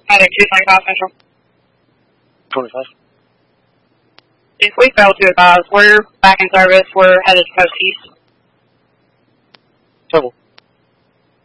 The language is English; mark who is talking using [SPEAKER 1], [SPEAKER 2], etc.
[SPEAKER 1] Medic 225 Central.
[SPEAKER 2] 25.
[SPEAKER 1] If we fail to advise, we're back in service. We're headed coast east.
[SPEAKER 2] Trouble.